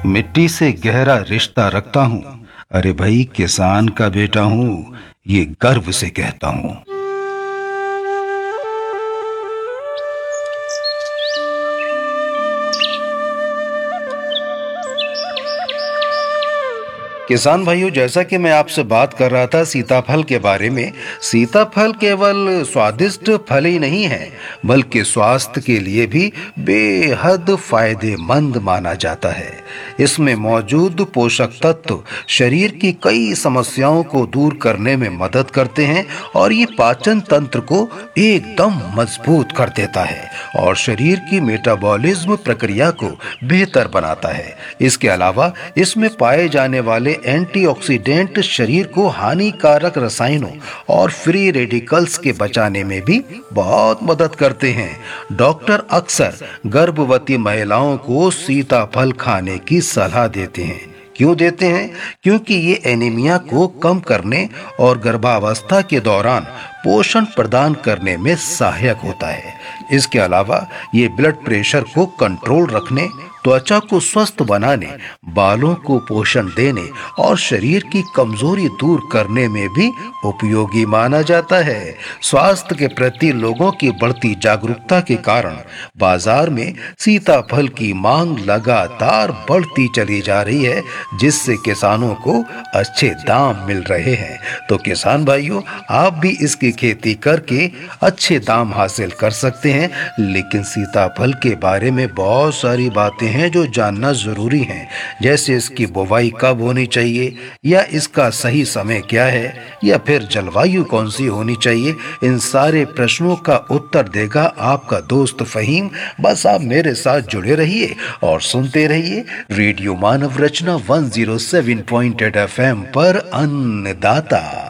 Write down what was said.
मिट्टी से गहरा रिश्ता रखता हूँ। अरे भाई, किसान का बेटा हूँ, ये गर्व से कहता हूँ। किसान भाइयों, जैसा कि मैं आपसे बात कर रहा था सीताफल के बारे में, सीताफल केवल स्वादिष्ट फल ही नहीं है, बल्कि स्वास्थ्य के लिए भी बेहद फायदेमंद माना जाता है। इसमें मौजूद पोषक तत्व शरीर की कई समस्याओं को दूर करने में मदद करते हैं और ये पाचन तंत्र को एकदम मजबूत कर देता है और शरीर की मेटाबॉलिज्म प्रक्रिया को बेहतर बनाता है। इसके अलावा इसमें पाए जाने वाले एंटीऑक्सीडेंट शरीर को हानिकारक रसायनों और फ्री रेडिकल्स के बचाने में भी बहुत मदद करते हैं। डॉक्टर अक्सर गर्भवती महिलाओं को सीताफल खाने की सलाह देते हैं। क्यों देते हैं? क्योंकि ये एनीमिया को कम करने और गर्भावस्था के दौरान पोषण प्रदान करने में सहायक होता है। इसके अलावा ये ब्लड प्रेशर को कंट्रोल रखने, त्वचा को स्वस्थ बनाने, बालों को पोषण देने और शरीर की कमजोरी दूर करने में भी उपयोगी माना जाता है। स्वास्थ्य के प्रति लोगों की बढ़ती जागरूकता के कारण बाजार में सीताफल की मांग लगातार बढ़ती चली जा रही है, जिससे किसानों को अच्छे दाम मिल रहे हैं। तो किसान भाइयों, आप भी इसकी खेती करके अच्छे दाम हासिल कर सकते हैं। लेकिन सीताफल के बारे में बहुत सारी बातें हैं जो जानना जरूरी हैं, जैसे इसकी बुवाई कब होनी चाहिए, या इसका सही समय क्या है, या फिर जलवायु कौन सी होनी चाहिए। इन सारे प्रश्नों का उत्तर देगा आपका दोस्त फहीम। बस आप मेरे साथ जुड़े रहिए और सुनते रहिए रेडियो मानव रचना 107.8 FM पर अन्नदाता।